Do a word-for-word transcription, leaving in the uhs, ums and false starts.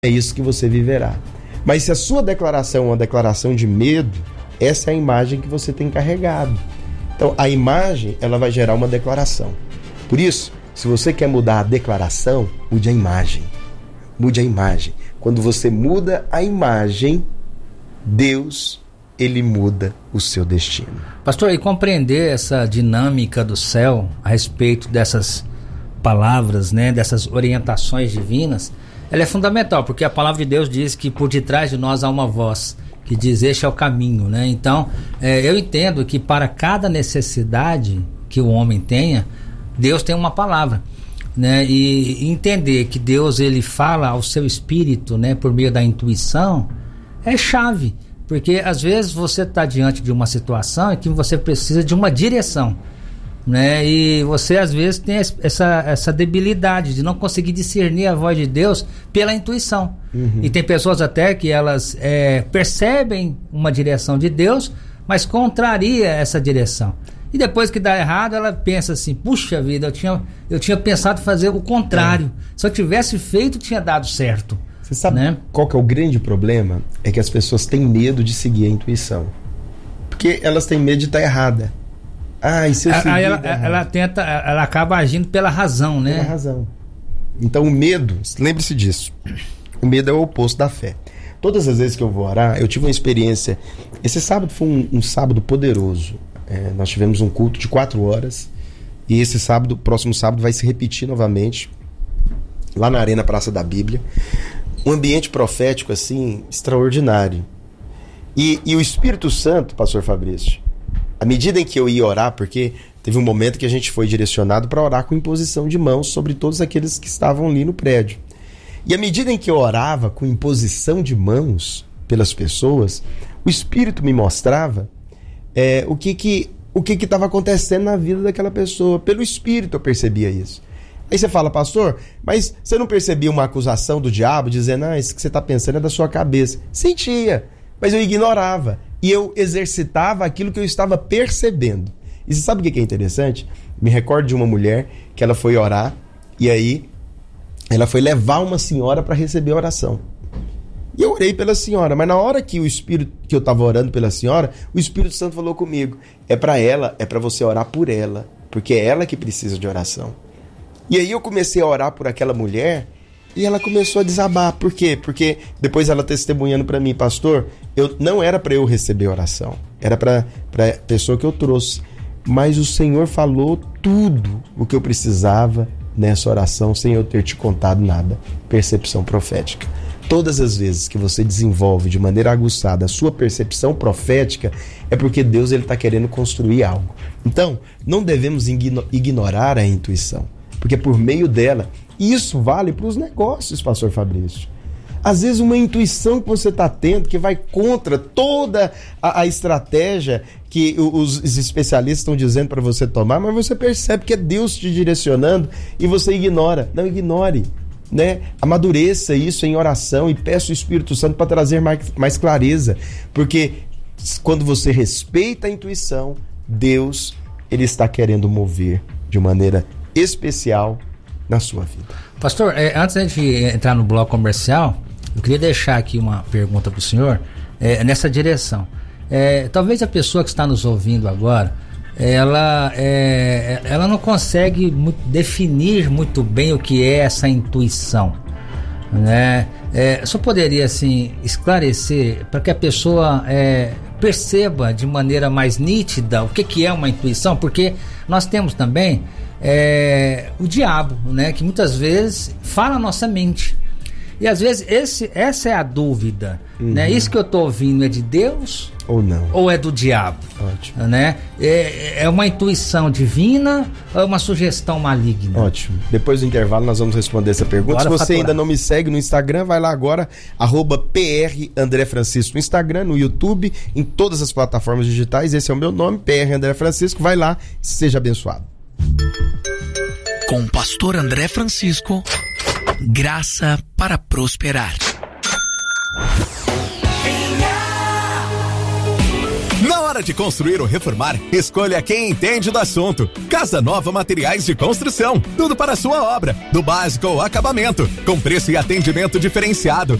é isso que você viverá. Mas se a sua declaração é uma declaração de medo, essa é a imagem que você tem carregado. Então, a imagem, ela vai gerar uma declaração. Por isso, se você quer mudar a declaração, mude a imagem. Mude a imagem. Quando você muda a imagem, Deus, ele muda o seu destino. Pastor, e compreender essa dinâmica do céu a respeito dessas palavras, né, dessas orientações divinas, ela é fundamental, porque a palavra de Deus diz que por detrás de nós há uma voz que diz: este é o caminho, né? Então, é, eu entendo que para cada necessidade que o homem tenha, Deus tem uma palavra, né? E entender que Deus, ele fala ao seu espírito, né, por meio da intuição, é chave, porque às vezes você está diante de uma situação em que você precisa de uma direção, né? E você às vezes tem essa, essa debilidade de não conseguir discernir a voz de Deus pela intuição. Uhum. E tem pessoas até que elas é, percebem uma direção de Deus, mas contraria essa direção. E depois que dá errado, ela pensa assim: puxa vida, eu tinha, eu tinha pensado fazer o contrário. É. Se eu tivesse feito, tinha dado certo. Você sabe, né, qual que é o grande problema? É que as pessoas têm medo de seguir a intuição. Porque elas têm medo de estar errada. Ah, e se eu seguir, Aí ela, ela tenta, ela acaba agindo pela razão, né? Pela razão. Então o medo, lembre-se disso, o medo é o oposto da fé. Todas as vezes que eu vou orar, eu tive uma experiência. Esse sábado foi um, um sábado poderoso. É, nós tivemos um culto de quatro horas. E esse sábado, próximo sábado, vai se repetir novamente, lá na Arena Praça da Bíblia. Um ambiente profético, assim, extraordinário. E, e o Espírito Santo, pastor Fabrício, à medida em que eu ia orar, porque teve um momento que a gente foi direcionado para orar com imposição de mãos sobre todos aqueles que estavam ali no prédio. E à medida em que eu orava com imposição de mãos pelas pessoas, o Espírito me mostrava é, o que que o que que estava acontecendo na vida daquela pessoa. Pelo Espírito eu percebia isso. Aí você fala: pastor, mas você não percebia uma acusação do diabo dizendo: ah, isso que você está pensando é da sua cabeça? Sentia, mas eu ignorava. E eu exercitava aquilo que eu estava percebendo. E você sabe o que é interessante? Me recordo de uma mulher que ela foi orar, e aí ela foi levar uma senhora para receber a oração. E eu orei pela senhora, mas na hora que o Espírito, que eu estava orando pela senhora, o Espírito Santo falou comigo: é para ela, é para você orar por ela, porque é ela que precisa de oração. E aí eu comecei a orar por aquela mulher, e ela começou a desabar. Por quê? Porque depois ela testemunhando para mim: pastor, eu, não era para eu receber oração, era para a pessoa que eu trouxe. Mas o Senhor falou tudo o que eu precisava nessa oração, sem eu ter te contado nada. Percepção profética. Todas as vezes que você desenvolve de maneira aguçada a sua percepção profética, é porque Deus está querendo construir algo. Então, não devemos igno- ignorar a intuição, porque por meio dela, isso vale para os negócios, pastor Fabrício. Às vezes uma intuição que você está tendo que vai contra toda a, a estratégia que os, os especialistas estão dizendo para você tomar, mas você percebe que é Deus te direcionando e você ignora. Não ignore, né? Amadureça isso em oração e peça o Espírito Santo para trazer mais, mais clareza, porque quando você respeita a intuição, Deus, ele está querendo mover de maneira especial na sua vida. Pastor, é, antes da gente entrar no bloco comercial, eu queria deixar aqui uma pergunta para o senhor, é, nessa direção. É, talvez a pessoa que está nos ouvindo agora, ela, é, ela não consegue muito definir muito bem o que é essa intuição, né? É, só poderia assim esclarecer para que a pessoa é, perceba de maneira mais nítida o que, que é uma intuição, porque nós temos também é, o diabo, né, que muitas vezes fala a nossa mente. E às vezes esse, essa é a dúvida, uhum. né? Isso que eu estou ouvindo é de Deus ou não? Ou é do diabo? Ótimo. Né? É, é uma intuição divina ou é uma sugestão maligna? Ótimo. Depois do intervalo nós vamos responder essa pergunta. Bora Se você faturar. Ainda não me segue no Instagram, vai lá agora, arroba P R André Francisco no Instagram, no YouTube, em todas as plataformas digitais. Esse é o meu nome, P R André Francisco. Vai lá, seja abençoado. Com o pastor André Francisco, graça para prosperar. hora de construir ou reformar, escolha quem entende do assunto. Casa Nova Materiais de Construção. Tudo para a sua obra, do básico ao acabamento, com preço e atendimento diferenciado.